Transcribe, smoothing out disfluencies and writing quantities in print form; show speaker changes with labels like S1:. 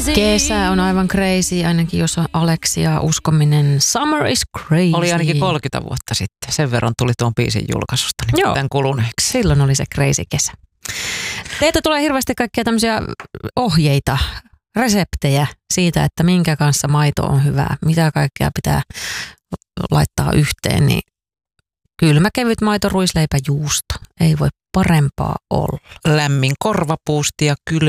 S1: Kesä on aivan crazy, ainakin jos on Alexia uskominen. Summer is crazy.
S2: Oli ainakin 30 vuotta sitten. Sen verran tuli tuon biisin julkaisusta niin tämän kuluneeksi.
S1: Silloin oli se crazy kesä. Teiltä tulee hirveästi kaikkia tämmöisiä ohjeita, reseptejä siitä, että minkä kanssa maito on hyvää, mitä kaikkea pitää laittaa yhteen, niin kylmä, kevyt maito, ruisleipä, juusto. Ei voi parempaa olla.
S2: Lämmin korvapuusti ja kylmä